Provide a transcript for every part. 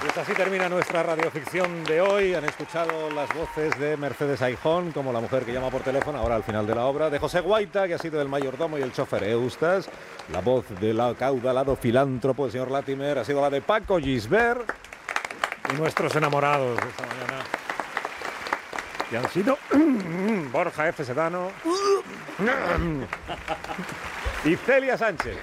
Pues así termina nuestra radioficción de hoy. Han escuchado las voces de Mercedes Aijón, como la mujer que llama por teléfono, ahora al final de la obra, de José Guaita, que ha sido el mayordomo y el chofer Eustas. La voz del acaudalado filántropo, el señor Latimer, ha sido la de Paco Gisbert. Y nuestros enamorados de esta mañana, que han sido Borja F. Sedano y Celia Sánchez.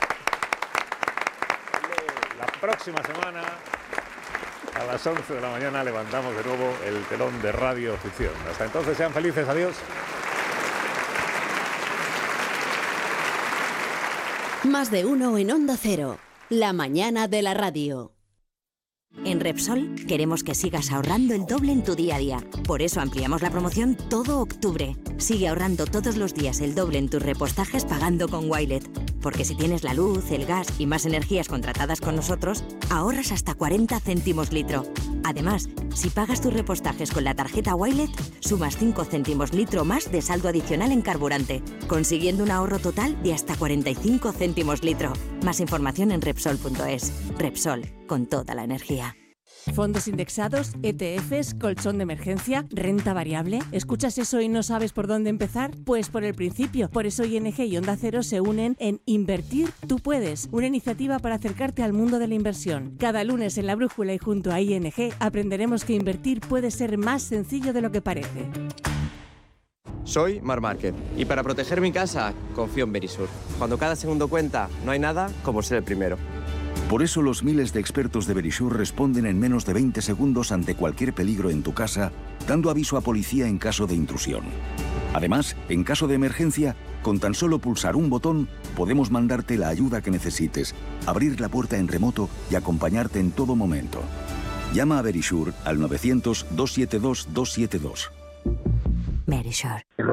La próxima semana, a las 11 de la mañana, levantamos de nuevo el telón de Radio Ficción. Hasta entonces, sean felices. Adiós. Más de uno en Onda Cero. La mañana de la radio. En Repsol queremos que sigas ahorrando el doble en tu día a día. Por eso ampliamos la promoción todo octubre. Sigue ahorrando todos los días el doble en tus repostajes pagando con Wilet. Porque si tienes la luz, el gas y más energías contratadas con nosotros, ahorras hasta 40 céntimos litro. Además, si pagas tus repostajes con la tarjeta Wilet, sumas 5 céntimos litro más de saldo adicional en carburante, consiguiendo un ahorro total de hasta 45 céntimos litro. Más información en Repsol.es. Repsol, con toda la energía. Fondos indexados, ETFs, colchón de emergencia, renta variable. ¿Escuchas eso y no sabes por dónde empezar? Pues por el principio. Por eso ING y Onda Cero se unen en Invertir Tú Puedes, una iniciativa para acercarte al mundo de la inversión. Cada lunes en La Brújula y junto a ING aprenderemos que invertir puede ser más sencillo de lo que parece. Soy Mar Márquez y para proteger mi casa confío en Verisur. Cuando cada segundo cuenta, no hay nada como ser el primero. Por eso los miles de expertos de Verisur responden en menos de 20 segundos ante cualquier peligro en tu casa, dando aviso a policía en caso de intrusión. Además, en caso de emergencia, con tan solo pulsar un botón, podemos mandarte la ayuda que necesites, abrir la puerta en remoto y acompañarte en todo momento. Llama a Verisur al 900-272-272. Verisur.